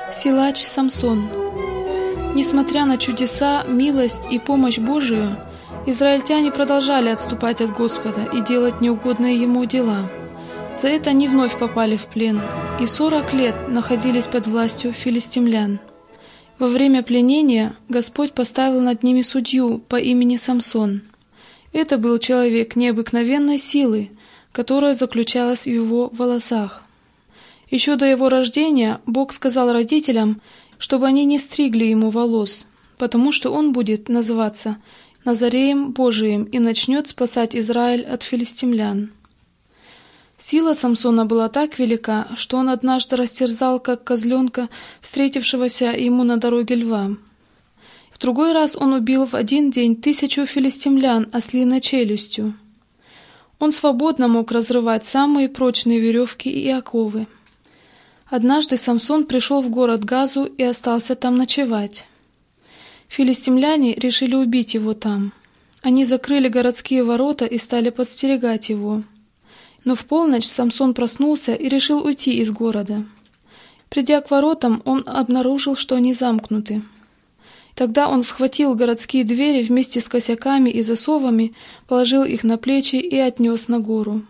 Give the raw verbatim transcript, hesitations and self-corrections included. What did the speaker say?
Силач Самсон. Несмотря на чудеса, милость и помощь Божию, израильтяне продолжали отступать от Господа и делать неугодные Ему дела. За это они вновь попали в плен, и сорок лет находились под властью филистимлян. Во время пленения Господь поставил над ними судью по имени Самсон. Это был человек необыкновенной силы, которая заключалась в его волосах. Еще до его рождения Бог сказал родителям, чтобы они не стригли ему волос, потому что он будет называться Назареем Божиим и начнет спасать Израиль от филистимлян. Сила Самсона была так велика, что он однажды растерзал, как козленка, встретившегося ему на дороге льва. В другой раз он убил в один день тысячу филистимлян ослиной челюстью. Он свободно мог разрывать самые прочные веревки и оковы. Однажды Самсон пришел в город Газу и остался там ночевать. Филистимляне решили убить его там. Они закрыли городские ворота и стали подстерегать его. Но в полночь Самсон проснулся и решил уйти из города. Придя к воротам, он обнаружил, что они замкнуты. Тогда он схватил городские двери вместе с косяками и засовами, положил их на плечи и отнес на гору.